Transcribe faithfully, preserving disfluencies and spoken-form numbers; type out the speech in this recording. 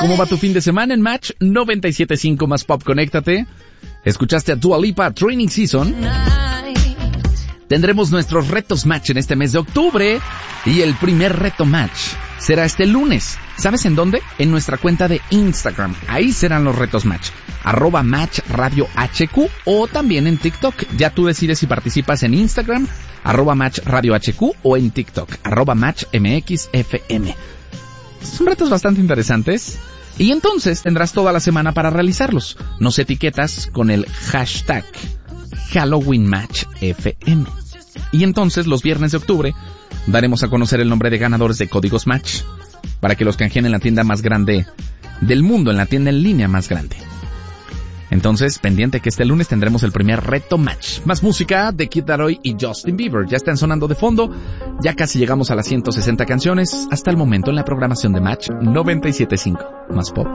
¿Cómo va tu fin de semana en Match noventa y siete punto cinco más Pop? Conéctate. Escuchaste a Dua Lipa, Training Season. Tendremos nuestros retos Match en este mes de octubre. Y el primer reto Match será este lunes. ¿Sabes en dónde? En nuestra cuenta de Instagram. Ahí serán los retos Match. Arroba Match Radio H Q o también en TikTok. Ya tú decides si participas en Instagram, arroba Match Radio H Q o en TikTok, arroba Match M X F M. Son retos bastante interesantes. Y entonces tendrás toda la semana para realizarlos. Nos etiquetas con el hashtag Halloween Match F M. Y entonces los viernes de octubre daremos a conocer el nombre de ganadores de códigos Match para que los canjeen en la tienda más grande del mundo, en la tienda en línea más grande. Entonces, pendiente que este lunes tendremos el primer reto Match. Más música de Kid Laroi y Justin Bieber. Ya están sonando de fondo. Ya casi llegamos a las ciento sesenta canciones hasta el momento en la programación de Match noventa y siete punto cinco. Más Pop.